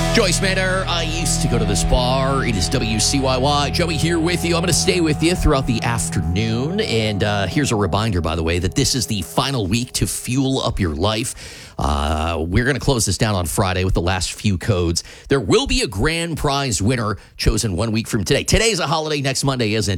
Joyce Manor, I used to go to this bar. It is WCYY. Joey here with you. I'm going to stay with you throughout the afternoon. And here's a reminder, by the way, that this is the final week to fuel up your life. We're going to close this down on Friday with the last few codes. There will be a grand prize winner chosen 1 week from today. Today's a holiday. Next Monday isn't.